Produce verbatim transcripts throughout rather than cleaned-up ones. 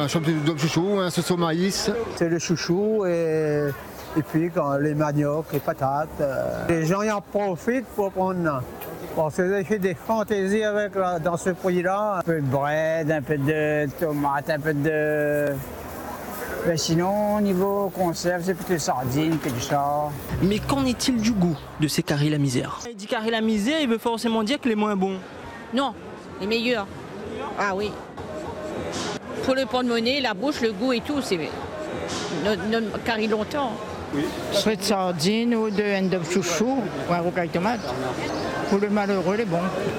un champion de chouchou, un sauce au maïs. C'est le chouchou et, et puis quand les maniocs, les patates. Euh, les gens y en profitent pour prendre. Bon, c'est fait des fantaisies avec là, dans ce prix-là. Un peu de bread, un peu de tomates, un peu de... Ben sinon, au niveau conserve, c'est plutôt sardines, que du char. Mais qu'en est-il du goût de ces carrés la misère? Il dit carré la misère, il veut forcément dire que les moins bons. Non, les meilleurs. Ah oui. Pour le porte-monnaie, la bouche, le goût et tout, c'est notre carré longtemps. Oui. Soit de sardines ou de end of chouchou ou un rocaille tomate. Pour le malheureux, les bons.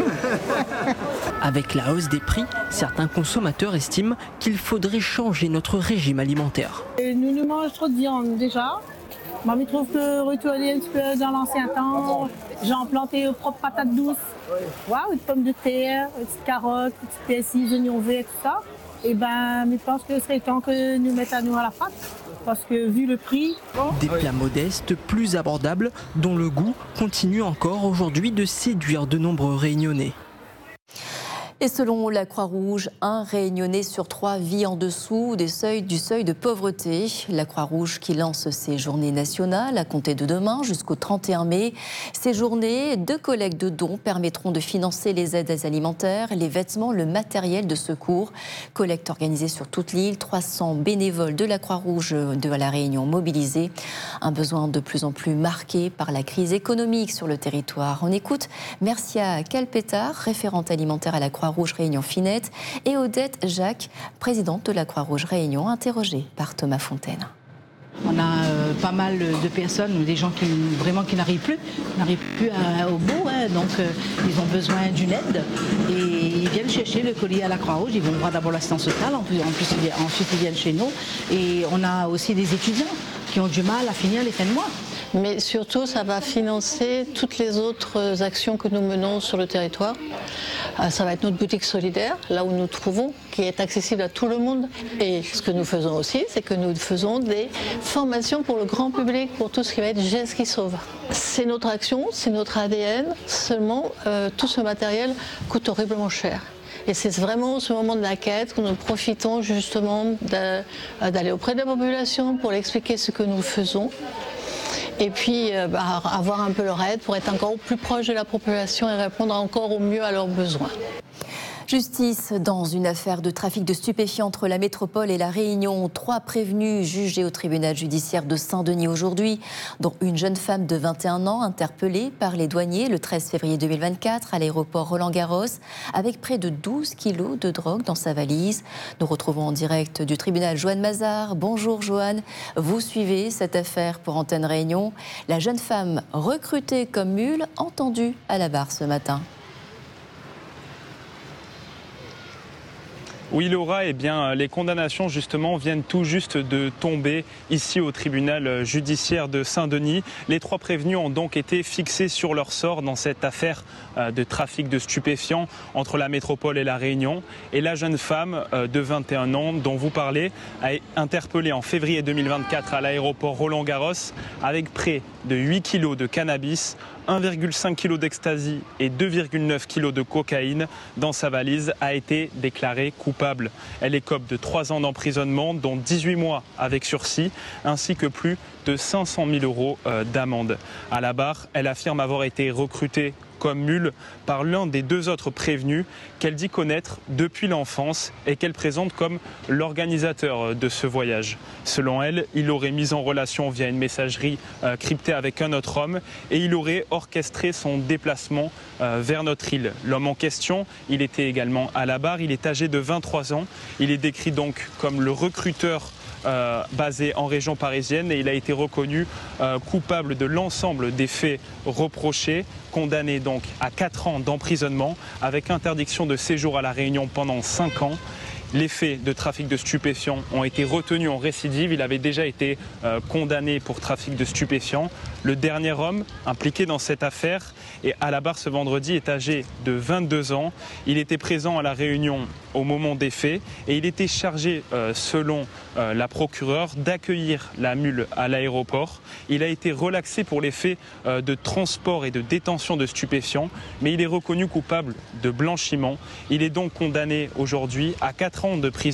Avec la hausse des prix, certains consommateurs estiment qu'il faudrait changer notre régime alimentaire. Et nous nous mangeons trop de viande déjà. Moi, je trouve que retourner un petit peu dans l'ancien temps, j'ai planté aux propres patates douces, wow, une pomme de terre, une petite carotte, une petite persil, oignons verts, tout ça. Et ben, je pense que ce serait temps que nous mettions à nous à la pâte. Parce que vu le prix... Bon. Des plats modestes, plus abordables, dont le goût continue encore aujourd'hui de séduire de nombreux Réunionnais. Et selon la Croix-Rouge, un Réunionnais sur trois vit en dessous des seuils, du seuil de pauvreté. La Croix-Rouge qui lance ses journées nationales à compter de demain jusqu'au trente et un mai. Ces journées de collecte de dons permettront de financer les aides alimentaires, les vêtements, le matériel de secours. Collecte organisée sur toute l'île, trois cents bénévoles de la Croix-Rouge de la Réunion mobilisés. Un besoin de plus en plus marqué par la crise économique sur le territoire. On écoute Mercia Calpétard, référente alimentaire à la Croix-Rouge. Croix-Rouge Réunion Finette, et Odette Jacques, présidente de la Croix-Rouge Réunion, interrogée par Thomas Fontaine. On a euh, pas mal de personnes, des gens qui vraiment qui n'arrivent plus, n'arrivent plus à, au bout, hein, donc euh, ils ont besoin d'une aide et ils viennent chercher le colis à la Croix-Rouge. Ils vont voir d'abord l'assistance sociale, en plus, en plus ils viennent, ensuite ils viennent chez nous. Et on a aussi des étudiants qui ont du mal à finir les fins de mois. Mais surtout, ça va financer toutes les autres actions que nous menons sur le territoire. Ça va être notre boutique solidaire, là où nous trouvons, qui est accessible à tout le monde. Et ce que nous faisons aussi, c'est que nous faisons des formations pour le grand public, pour tout ce qui va être Gestes qui sauvent. C'est notre action, c'est notre A D N, seulement euh, tout ce matériel coûte horriblement cher. Et c'est vraiment ce moment de la quête que nous profitons justement d'aller auprès de la population pour leur expliquer ce que nous faisons. Et puis euh, bah, avoir un peu leur aide pour être encore plus proche de la population et répondre encore au mieux à leurs besoins. Justice dans une affaire de trafic de stupéfiants entre la métropole et la Réunion. Trois prévenus jugés au tribunal judiciaire de Saint-Denis aujourd'hui, dont une jeune femme de vingt et un ans interpellée par les douaniers le treize février deux mille vingt-quatre à l'aéroport Roland-Garros avec près de douze kilos de drogue dans sa valise. Nous retrouvons en direct du tribunal Joanne Mazard. Bonjour Joanne, vous suivez cette affaire pour Antenne Réunion. La jeune femme recrutée comme mule entendue à la barre ce matin. Oui Laura, eh bien, les condamnations justement viennent tout juste de tomber ici au tribunal judiciaire de Saint-Denis. Les trois prévenus ont donc été fixés sur leur sort dans cette affaire de trafic de stupéfiants entre la métropole et la Réunion. Et la jeune femme de vingt et un ans dont vous parlez a été interpellée en février deux mille vingt-quatre à l'aéroport Roland-Garros avec près de huit kilos de cannabis, un virgule cinq kilos d'ecstasy et deux virgule neuf kilos de cocaïne dans sa valise, a été déclarée coupable. Elle écope de trois ans d'emprisonnement, dont dix-huit mois avec sursis, ainsi que plus de cinq cent mille euros d'amende. À la barre, elle affirme avoir été recrutée comme mule par l'un des deux autres prévenus qu'elle dit connaître depuis l'enfance et qu'elle présente comme l'organisateur de ce voyage. Selon elle, il aurait mis en relation via une messagerie euh, cryptée avec un autre homme et il aurait orchestré son déplacement euh, vers notre île. L'homme en question, il était également à la barre, il est âgé de vingt-trois ans, il est décrit donc comme le recruteur Euh, basé en région parisienne et il a été reconnu euh, coupable de l'ensemble des faits reprochés, condamné donc à quatre ans d'emprisonnement avec interdiction de séjour à la Réunion pendant cinq ans. Les faits de trafic de stupéfiants ont été retenus en récidive. Il avait déjà été euh, condamné pour trafic de stupéfiants. Le dernier homme impliqué dans cette affaire et à la barre ce vendredi est âgé de vingt-deux ans. Il était présent à la Réunion au moment des faits et il était chargé, euh, selon euh, la procureure, d'accueillir la mule à l'aéroport. Il a été relaxé pour les faits euh, de transport et de détention de stupéfiants, mais il est reconnu coupable de blanchiment. Il est donc condamné aujourd'hui à quatre ans de prison.